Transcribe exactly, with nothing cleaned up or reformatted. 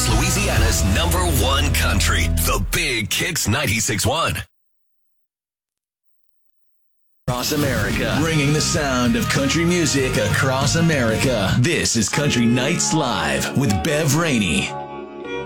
Northwest Louisiana's number one country, the Big Kicks ninety-six point one. Across America, bringing the sound of country music across America. This is Country Nights Live with Bev Rainey.